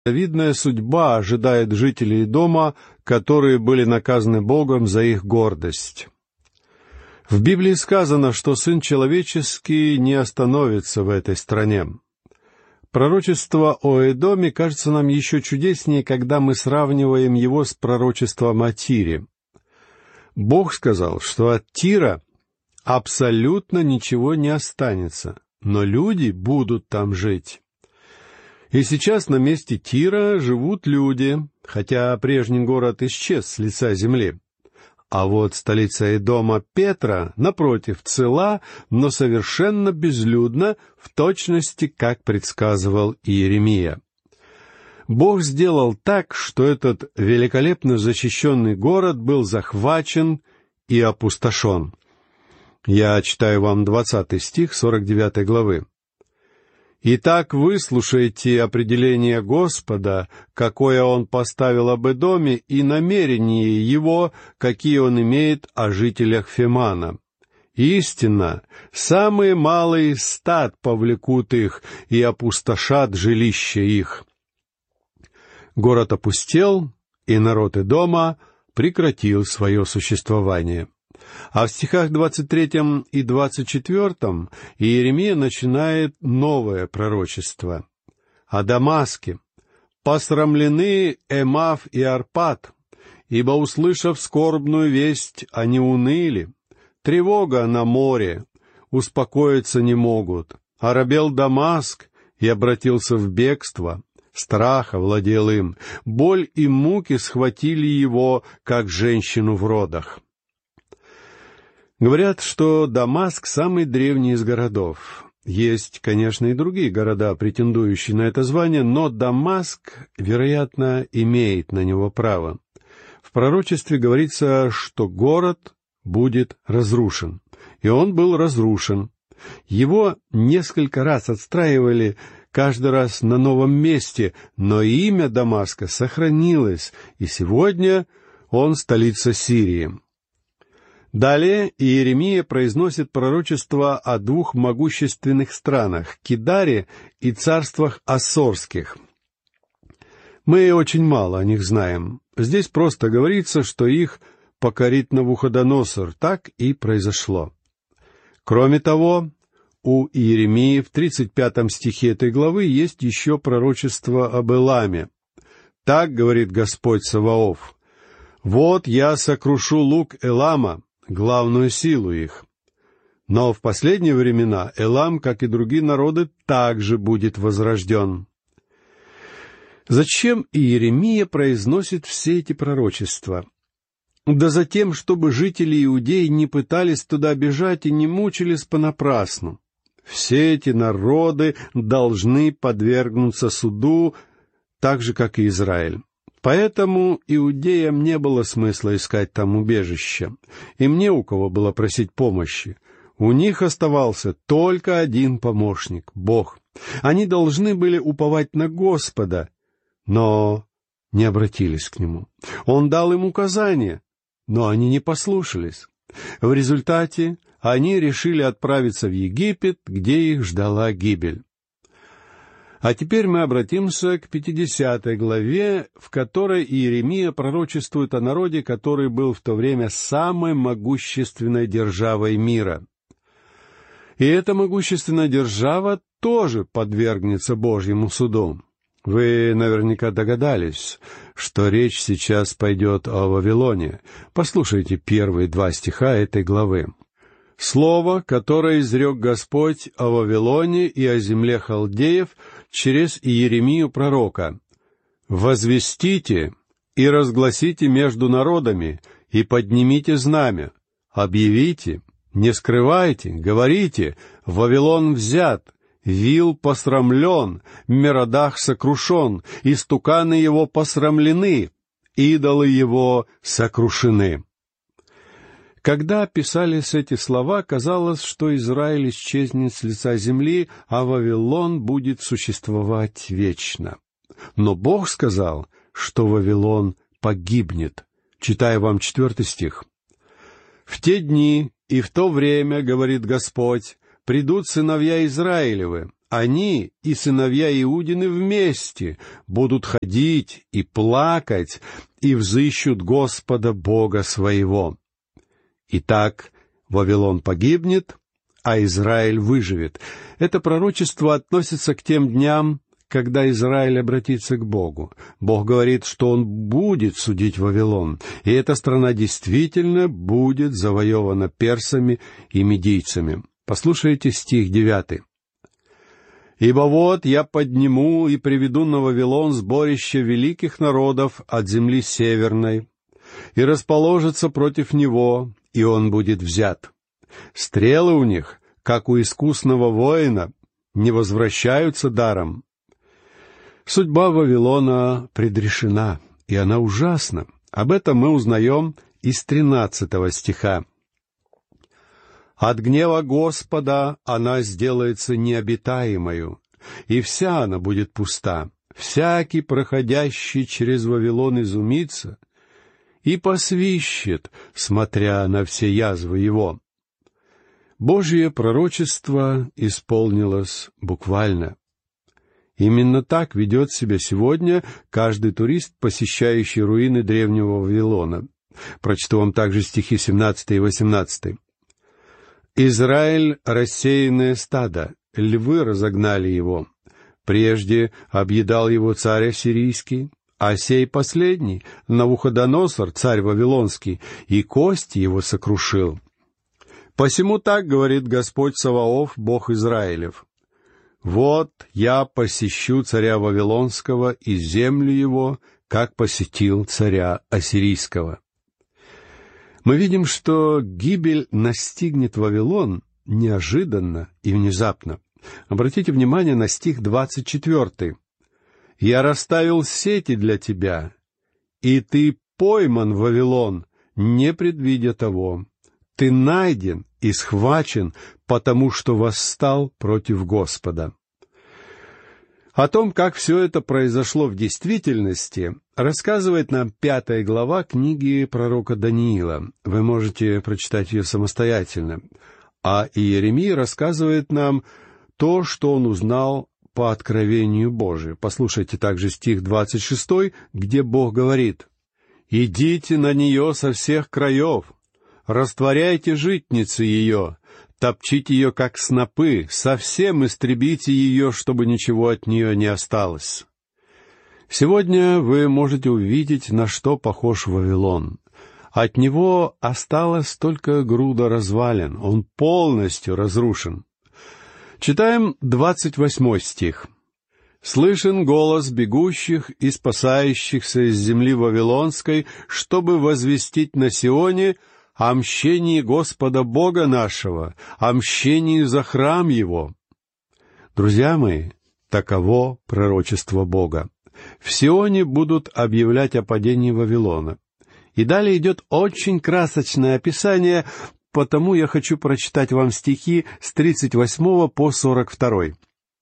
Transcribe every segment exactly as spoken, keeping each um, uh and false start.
Завидная судьба ожидает жителей дома, которые были наказаны Богом за их гордость. В Библии сказано, что Сын Человеческий не остановится в этой стране. Пророчество о Эдоме кажется нам еще чудеснее, когда мы сравниваем его с пророчеством о Тире. Бог сказал, что от Тира абсолютно ничего не останется, но люди будут там жить. И сейчас на месте Тира живут люди, хотя прежний город исчез с лица земли. А вот столица Эдома Петра, напротив, цела, но совершенно безлюдна, в точности, как предсказывал Иеремия. Бог сделал так, что этот великолепно защищенный город был захвачен и опустошен. Я читаю вам двадцатый стих сорок девятой главы. «Итак, выслушайте определение Господа, какое Он поставил об Эдоме, и намерения Его, какие Он имеет о жителях Фемана. Истинно, самые малые стад повлекут их и опустошат жилища их». Город опустел, и народ Эдома прекратил свое существование. А в стихах двадцать третьем и двадцать четвертом Иеремия начинает новое пророчество. О Дамаске. «Посрамлены Эмав и Арпад, ибо, услышав скорбную весть, они уныли. Тревога на море, успокоиться не могут. Оробел Дамаск и обратился в бегство. Страх овладел им, боль и муки схватили его, как женщину в родах». Говорят, что Дамаск — самый древний из городов. Есть, конечно, и другие города, претендующие на это звание, но Дамаск, вероятно, имеет на него право. В пророчестве говорится, что город будет разрушен. И он был разрушен. Его несколько раз отстраивали, каждый раз на новом месте, но имя Дамаска сохранилось, и сегодня он столица Сирии. Далее Иеремия произносит пророчество о двух могущественных странах — Кидаре и царствах Ассорских. Мы очень мало о них знаем. Здесь просто говорится, что их покорит Навуходоносор. Так и произошло. Кроме того, у Иеремии в тридцать пятом стихе этой главы есть еще пророчество об Эламе. Так говорит Господь Саваоф: «Вот я сокрушу лук Элама, главную силу их». Но в последние времена Элам, как и другие народы, также будет возрожден. Зачем Иеремия произносит все эти пророчества? Да затем, чтобы жители Иудеи не пытались туда бежать и не мучились понапрасну. Все эти народы должны подвергнуться суду, так же, как и Израиль. Поэтому иудеям не было смысла искать там убежища. Им не у кого было просить помощи. У них оставался только один помощник — Бог. Они должны были уповать на Господа, но не обратились к Нему. Он дал им указания, но они не послушались. В результате они решили отправиться в Египет, где их ждала гибель. А теперь мы обратимся к пятидесятой главе, в которой Иеремия пророчествует о народе, который был в то время самой могущественной державой мира. И эта могущественная держава тоже подвергнется Божьему суду. Вы наверняка догадались, что речь сейчас пойдет о Вавилоне. Послушайте первые два стиха этой главы. «Слово, которое изрек Господь о Вавилоне и о земле халдеев через Иеремию пророка. Возвестите и разгласите между народами, и поднимите знамя, объявите, не скрывайте, говорите: Вавилон взят, Вил посрамлен, Меродах сокрушен, истуканы его посрамлены, идолы его сокрушены». Когда писались эти слова, казалось, что Израиль исчезнет с лица земли, а Вавилон будет существовать вечно. Но Бог сказал, что Вавилон погибнет. Читаю вам четвертый стих. «В те дни и в то время, — говорит Господь, — придут сыновья Израилевы, они и сыновья Иудины вместе будут ходить и плакать, и взыщут Господа Бога своего. Итак, Вавилон погибнет, а Израиль выживет. Это пророчество относится к тем дням, когда Израиль обратится к Богу. Бог говорит, что Он будет судить Вавилон, и эта страна действительно будет завоевана персами и медийцами. Послушайте стих девятый. «Ибо вот я подниму и приведу на Вавилон сборище великих народов от земли северной, и расположится против него, и он будет взят. Стрелы у них, как у искусного воина, не возвращаются даром». Судьба Вавилона предрешена, и она ужасна. Об этом мы узнаем из тринадцатого стиха. «От гнева Господа она сделается необитаемою, и вся она будет пуста. Всякий, проходящий через Вавилон, изумится и посвищет, смотря на все язвы его». Божье пророчество исполнилось буквально. Именно так ведет себя сегодня каждый турист, посещающий руины древнего Вавилона. Прочту вам также стихи семнадцатый и восемнадцатый. «Израиль — рассеянное стадо, львы разогнали его. Прежде объедал его царь ассирийский, а сей последний, Навуходоносор, царь вавилонский, и кости его сокрушил. Посему так говорит Господь Саваоф, Бог Израилев: вот я посещу царя Вавилонского и землю его, как посетил царя Ассирийского». Мы видим, что гибель настигнет Вавилон неожиданно и внезапно. Обратите внимание на стих двадцать четвертый. «Я расставил сети для тебя, и ты пойман, Вавилон, не предвидя того. Ты найден и схвачен, потому что восстал против Господа». О том, как все это произошло в действительности, рассказывает нам пятая глава книги пророка Даниила. Вы можете прочитать ее самостоятельно. А Иеремия рассказывает нам то, что он узнал по откровению Божию. Послушайте также стих двадцать шестой, где Бог говорит: «Идите на нее со всех краев, растворяйте житницы ее, топчите ее, как снопы, совсем истребите ее, чтобы ничего от нее не осталось». Сегодня вы можете увидеть, на что похож Вавилон. От него осталась только груда развалин, он полностью разрушен. Читаем двадцать восьмой стих. «Слышен голос бегущих и спасающихся из земли Вавилонской, чтобы возвестить на Сионе о мщении Господа Бога нашего, о мщении за храм Его». Друзья мои, таково пророчество Бога. В Сионе будут объявлять о падении Вавилона. И далее идет очень красочное описание, потому я хочу прочитать вам стихи с тридцать восьмого по сорок второй.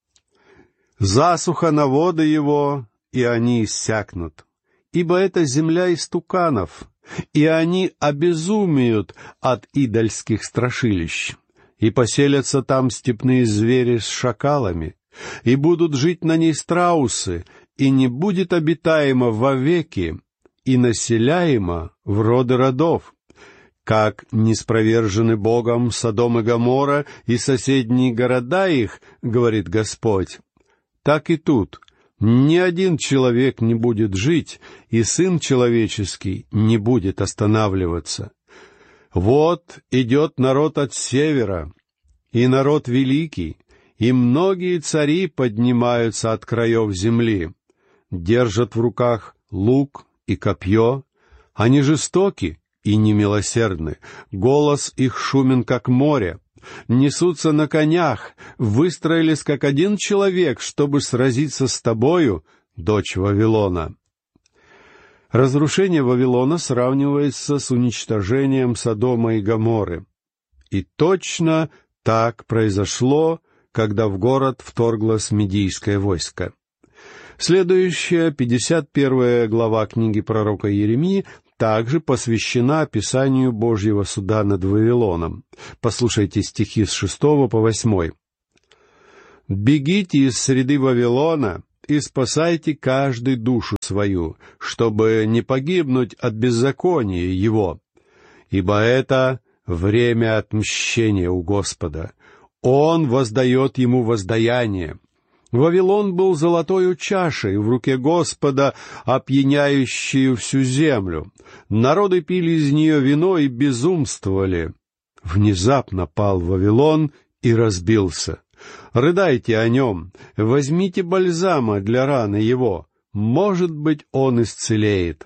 «Засуха на воды его, и они иссякнут, ибо это земля истуканов, и они обезумеют от идольских страшилищ, и поселятся там степные звери с шакалами, и будут жить на ней страусы, и не будет обитаемо вовеки, и населяемо в роды родов. Как ниспровержены Богом Содом и Гоморра и соседние города их, говорит Господь, так и тут ни один человек не будет жить, и Сын Человеческий не будет останавливаться. Вот идет народ от севера, и народ великий, и многие цари поднимаются от краев земли, держат в руках лук и копье, они жестоки и немилосердны, голос их шумен, как море, несутся на конях, выстроились, как один человек, чтобы сразиться с тобою, дочь Вавилона». Разрушение Вавилона сравнивается с уничтожением Содома и Гоморры. И точно так произошло, когда в город вторглось медийское войско. Следующая, пятьдесят первая глава книги пророка Иеремии, также посвящена описанию Божьего суда над Вавилоном. Послушайте стихи с шестого по восьмой. Бегите из среды Вавилона и спасайте каждый душу свою, чтобы не погибнуть от беззакония его. Ибо это время отмщения у Господа. Он воздает ему воздаяние. Вавилон был золотою чашей в руке Господа, опьяняющую всю землю. Народы пили из нее вино и безумствовали. Внезапно пал Вавилон и разбился. Рыдайте о нем, возьмите бальзама для раны его, может быть, он исцелеет.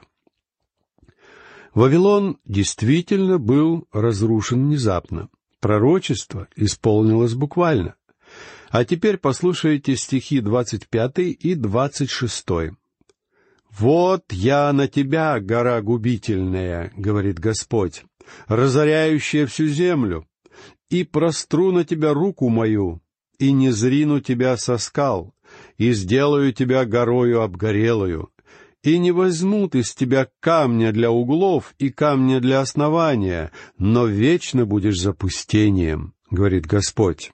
Вавилон действительно был разрушен внезапно. Пророчество исполнилось буквально. А теперь послушайте стихи двадцать пятый и двадцать шестой. «Вот я на тебя, гора губительная, — говорит Господь, — разоряющая всю землю, и простру на тебя руку мою, и не зрину тебя со скал, и сделаю тебя горою обгорелую, и не возьмут из тебя камня для углов и камня для основания, но вечно будешь запустением, — говорит Господь».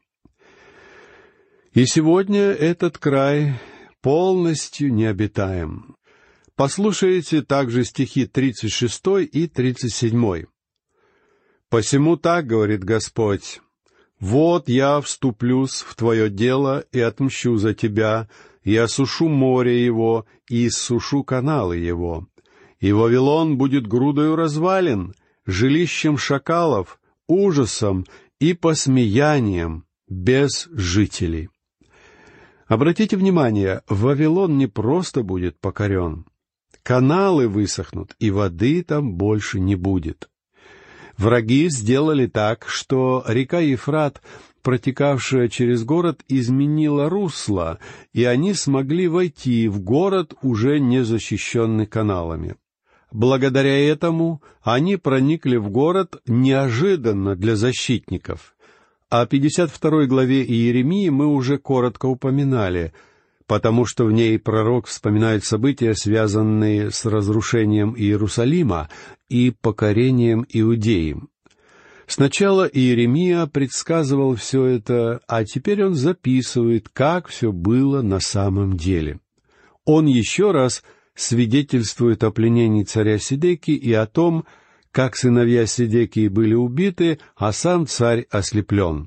И сегодня этот край полностью необитаем. Послушайте также стихи тридцать шестой и тридцать седьмой. «Посему так, — говорит Господь, — вот я вступлюсь в твое дело и отмщу за тебя, и осушу море его, и иссушу каналы его. И Вавилон будет грудою развалин, жилищем шакалов, ужасом и посмеянием без жителей». Обратите внимание, Вавилон не просто будет покорен. Каналы высохнут, и воды там больше не будет. Враги сделали так, что река Ефрат, протекавшая через город, изменила русло, и они смогли войти в город, уже не защищенный каналами. Благодаря этому они проникли в город неожиданно для защитников. О пятьдесят второй главе Иеремии мы уже коротко упоминали, потому что в ней пророк вспоминает события, связанные с разрушением Иерусалима и покорением Иудеи. Сначала Иеремия предсказывал все это, а теперь он записывает, как все было на самом деле. Он еще раз свидетельствует о пленении царя Седекии и о том, как сыновья Седекии были убиты, а сам царь ослеплен.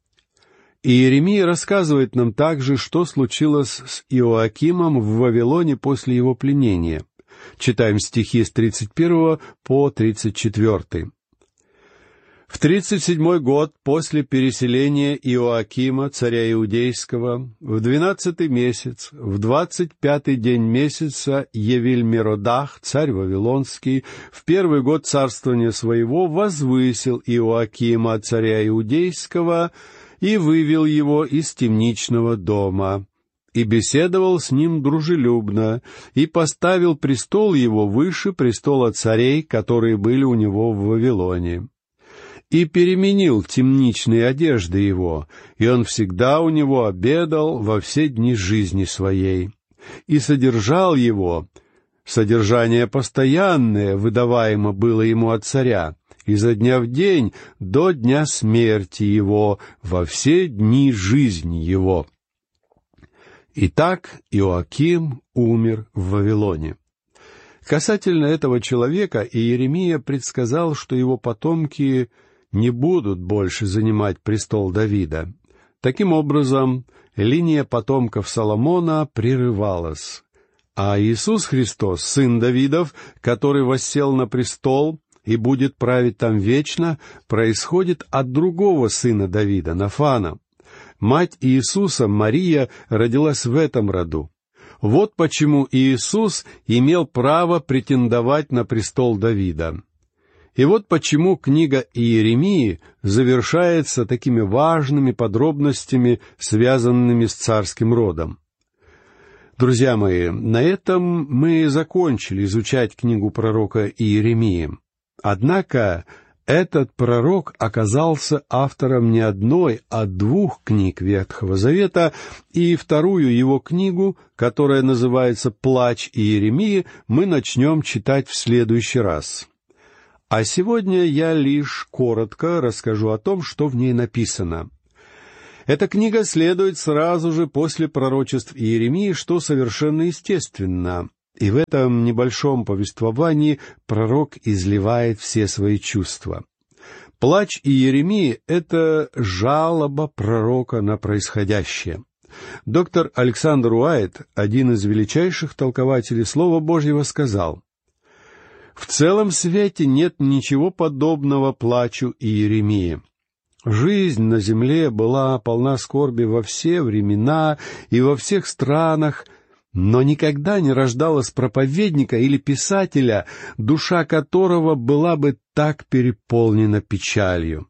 Иеремия рассказывает нам также, что случилось с Иоакимом в Вавилоне после его пленения. Читаем стихи с тридцать первого по тридцать четвертый. «В тридцать седьмой год после переселения Иоакима, царя Иудейского, в двенадцатый месяц, в двадцать пятый день месяца, Евиль-Меродах, царь Вавилонский, в первый год царствования своего возвысил Иоакима, царя Иудейского, и вывел его из темничного дома, и беседовал с ним дружелюбно, и поставил престол его выше престола царей, которые были у него в Вавилоне. И переменил темничные одежды его, и он всегда у него обедал во все дни жизни своей. И содержал его, содержание постоянное выдаваемо было ему от царя, изо дня в день до дня смерти его, во все дни жизни его». Итак, Иоаким умер в Вавилоне. Касательно этого человека Иеремия предсказал, что его потомки не будут больше занимать престол Давида. Таким образом, линия потомков Соломона прерывалась. А Иисус Христос, сын Давидов, который воссел на престол и будет править там вечно, происходит от другого сына Давида, Нафана. Мать Иисуса, Мария, родилась в этом роду. Вот почему Иисус имел право претендовать на престол Давида. И вот почему книга Иеремии завершается такими важными подробностями, связанными с царским родом. Друзья мои, на этом мы закончили изучать книгу пророка Иеремии. Однако этот пророк оказался автором не одной, а двух книг Ветхого Завета, и вторую его книгу, которая называется «Плач Иеремии», мы начнем читать в следующий раз. А сегодня я лишь коротко расскажу о том, что в ней написано. Эта книга следует сразу же после пророчеств Иеремии, что совершенно естественно. И в этом небольшом повествовании пророк изливает все свои чувства. Плач Иеремии — это жалоба пророка на происходящее. Доктор Александр Уайт, один из величайших толкователей Слова Божьего, сказал: «В целом свете нет ничего подобного плачу Иеремии. Жизнь на земле была полна скорби во все времена и во всех странах, но никогда не рождалось проповедника или писателя, душа которого была бы так переполнена печалью».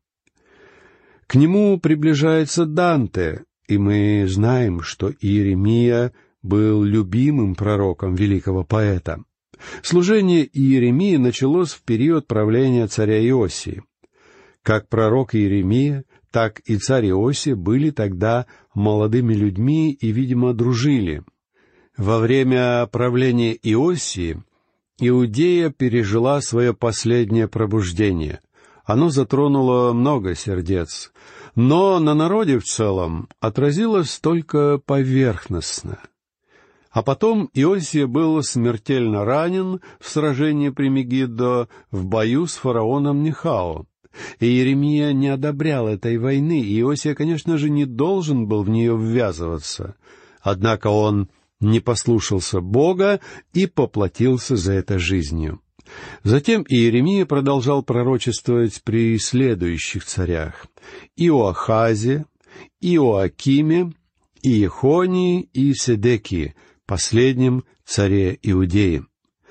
К нему приближается Данте, и мы знаем, что Иеремия был любимым пророком великого поэта. Служение Иеремии началось в период правления царя Иосии. Как пророк Иеремия, так и царь Иосия были тогда молодыми людьми и, видимо, дружили. Во время правления Иосии Иудея пережила свое последнее пробуждение. Оно затронуло много сердец, но на народе в целом отразилось только поверхностно. А потом Иосия был смертельно ранен в сражении при Мегиддо в бою с фараоном Нехао. И Иеремия не одобрял этой войны, и Иосия, конечно же, не должен был в нее ввязываться. Однако он не послушался Бога и поплатился за это жизнью. Затем Иеремия продолжал пророчествовать при следующих царях: Иоахазе, Иоакиме, Иехонии и Седекии, последнем царе Иудеи.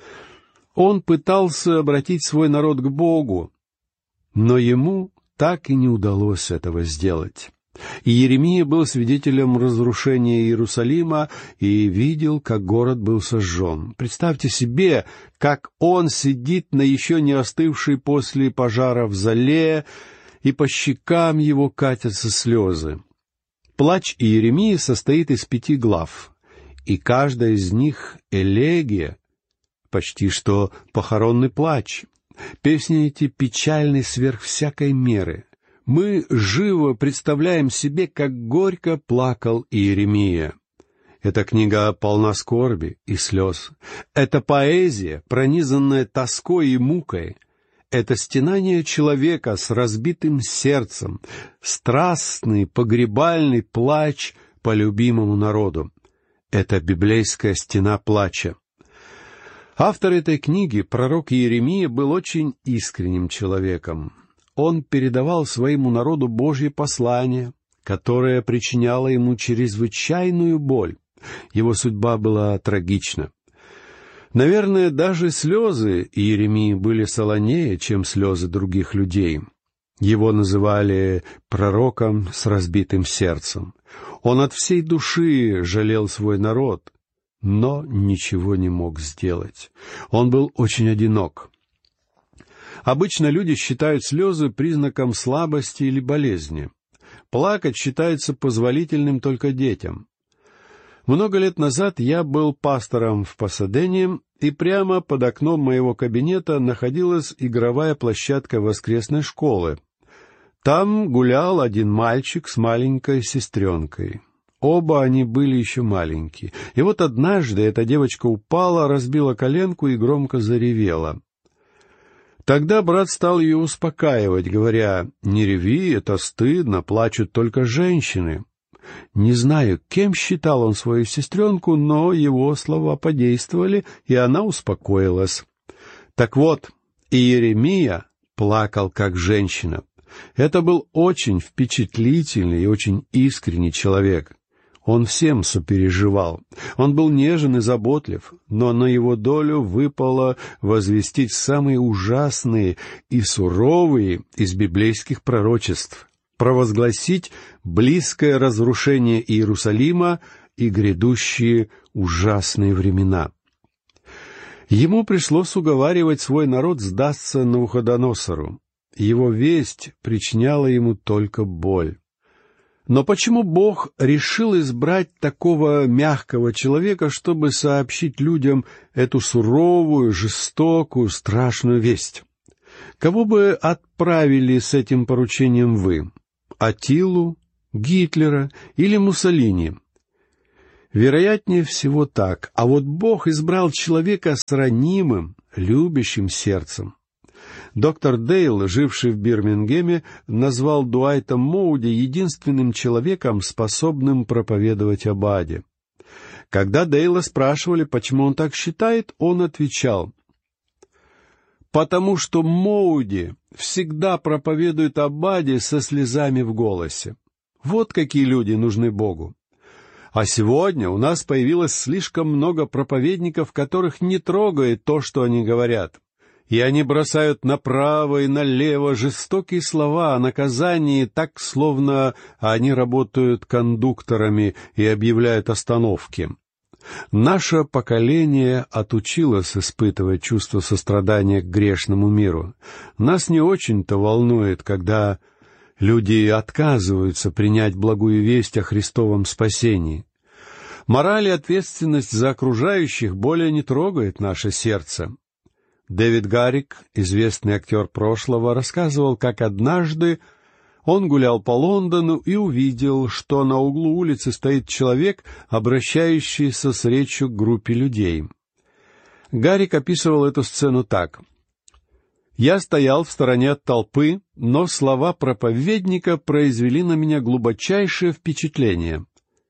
Он пытался обратить свой народ к Богу, но ему так и не удалось этого сделать. И Иеремия был свидетелем разрушения Иерусалима и видел, как город был сожжен. Представьте себе, как он сидит на еще не остывшей после пожара в золе, и по щекам его катятся слезы. Плач Иеремии состоит из пяти глав, и каждая из них — элегия, почти что похоронный плач. Песни эти печальны сверх всякой меры. Мы живо представляем себе, как горько плакал Иеремия. Эта книга полна скорби и слез. Это поэзия, пронизанная тоской и мукой. Это стенание человека с разбитым сердцем, страстный погребальный плач по любимому народу. Это библейская стена плача. Автор этой книги, пророк Иеремия, был очень искренним человеком. Он передавал своему народу Божье послание, которое причиняло ему чрезвычайную боль. Его судьба была трагична. Наверное, даже слезы Иеремии были солонее, чем слезы других людей. Его называли пророком с разбитым сердцем. Он от всей души жалел свой народ, но ничего не мог сделать. Он был очень одинок. Обычно люди считают слезы признаком слабости или болезни. Плакать считается позволительным только детям. Много лет назад я был пастором в Пасадене, и прямо под окном моего кабинета находилась игровая площадка воскресной школы. Там гулял один мальчик с маленькой сестренкой. Оба они были еще маленькие. И вот однажды эта девочка упала, разбила коленку и громко заревела. Тогда брат стал ее успокаивать, говоря: «Не реви, это стыдно, плачут только женщины». Не знаю, кем считал он свою сестренку, но его слова подействовали, и она успокоилась. Так вот, Иеремия плакал как женщина. Это был очень впечатлительный и очень искренний человек. Он всем сопереживал. Он был нежен и заботлив, но на его долю выпало возвестить самые ужасные и суровые из библейских пророчеств, провозгласить близкое разрушение Иерусалима и грядущие ужасные времена. Ему пришлось уговаривать свой народ сдаться Навуходоносору. Его весть причиняла ему только боль. Но почему Бог решил избрать такого мягкого человека, чтобы сообщить людям эту суровую, жестокую, страшную весть? Кого бы отправили с этим поручением вы? Атилу Гитлера или Муссолини? Вероятнее всего так. А вот Бог избрал человека с ранимым, любящим сердцем. Доктор Дейл, живший в Бирмингеме, назвал Дуайта Моуди единственным человеком, способным проповедовать об аде. Когда Дейла спрашивали, почему он так считает, он отвечал: «Потому что Моуди всегда проповедует об аде со слезами в голосе. Вот какие люди нужны Богу. А сегодня у нас появилось слишком много проповедников, которых не трогает то, что они говорят. И они бросают направо и налево жестокие слова о наказании, так, словно они работают кондукторами и объявляют остановки. Наше поколение отучилось испытывать чувство сострадания к грешному миру. Нас не очень-то волнует, когда люди отказываются принять благую весть о Христовом спасении. Мораль и ответственность за окружающих более не трогает наше сердце. Дэвид Гаррик, известный актер прошлого, рассказывал, как однажды он гулял по Лондону и увидел, что на углу улицы стоит человек, обращающийся с речью к группе людей. Гаррик описывал эту сцену так: «Я стоял в стороне от толпы, но слова проповедника произвели на меня глубочайшее впечатление.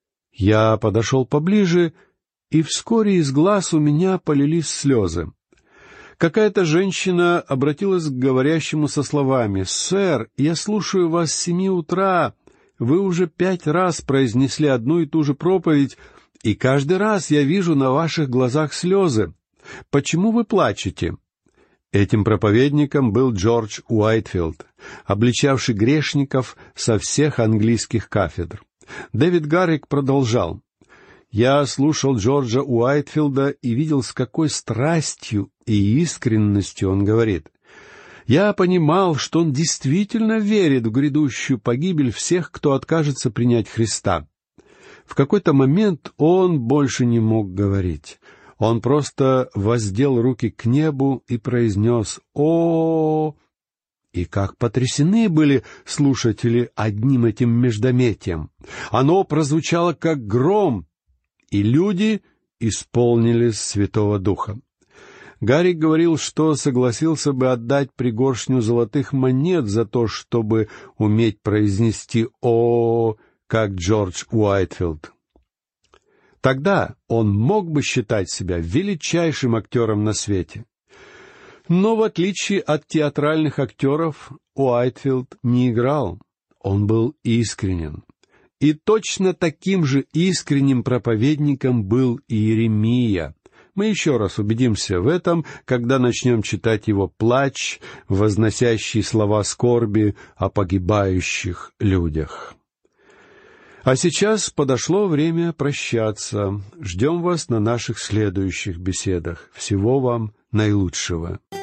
Я подошел поближе, и вскоре из глаз у меня полились слезы. Какая-то женщина обратилась к говорящему со словами: «Сэр, я слушаю вас с семи утра. Вы уже пять раз произнесли одну и ту же проповедь, и каждый раз я вижу на ваших глазах слезы. Почему вы плачете?» Этим проповедником был Джордж Уайтфилд, обличавший грешников со всех английских кафедр. Дэвид Гаррик продолжал: «Я слушал Джорджа Уайтфилда и видел, с какой страстью и искренностью он говорит. Я понимал, что он действительно верит в грядущую погибель всех, кто откажется принять Христа. В какой-то момент он больше не мог говорить. Он просто воздел руки к небу и произнес: «О!» И как потрясены были слушатели одним этим междометием. Оно прозвучало как гром, и люди исполнились Святого Духа. Гаррик говорил, что согласился бы отдать пригоршню золотых монет за то, чтобы уметь произнести «О», как Джордж Уайтфилд. Тогда он мог бы считать себя величайшим актером на свете. Но в отличие от театральных актеров, Уайтфилд не играл, он был искренен. И точно таким же искренним проповедником был Иеремия. Мы еще раз убедимся в этом, когда начнем читать его плач, возносящий слова скорби о погибающих людях. А сейчас подошло время прощаться. Ждем вас на наших следующих беседах. Всего вам наилучшего.